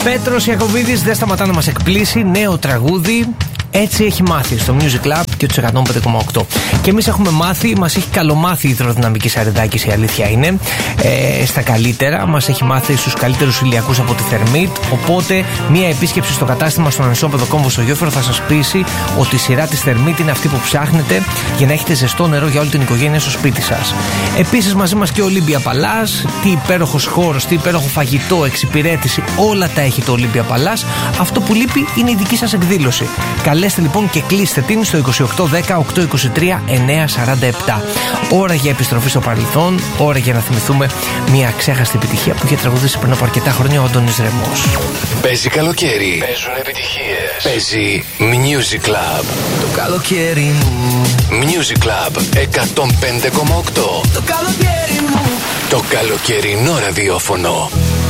Πέτρος Ιακωβίδης, δεν σταματά να μας εκπλήσει. Νέο τραγούδι. Έτσι έχει μάθει στο Music Club και τους 105,8. Και εμείς έχουμε μάθει, μας έχει καλομάθει η υδροδυναμική Σαριδάκης, η αλήθεια είναι. Στα καλύτερα, μας έχει μάθει στους καλύτερους ηλιακούς από τη Θερμίτ. Οπότε, μία επίσκεψη στο κατάστημα στον Ανισόπεδο Κόμβο στο Γιώφερο θα σας πείσει ότι η σειρά της Θερμίτ είναι αυτή που ψάχνετε για να έχετε ζεστό νερό για όλη την οικογένεια στο σπίτι σας. Επίσης, μαζί μας και ο Olympia Palace. Τι υπέροχος χώρος, τι υπέροχο φαγητό, εξυπηρέτηση, όλα τα έχει το Olympia Palace. Αυτό που λείπει είναι η δική σας εκδήλωση. Καλέστε λοιπόν και κλείστε την στο 2810 823 947. Ώρα για επιστροφή στο παρελθόν, ώρα για να θυμηθούμε μια ξέχαστη επιτυχία που είχε τραγουδήσει πριν από αρκετά χρόνια ο Αντώνης Ρεμός. Παίζει καλοκαίρι. Παίζουν επιτυχίες. Παίζει Music Club. Το καλοκαίρι μου. Music Club 105,8. Το καλοκαίρι μου. Το καλοκαιρινό ραδιόφωνο.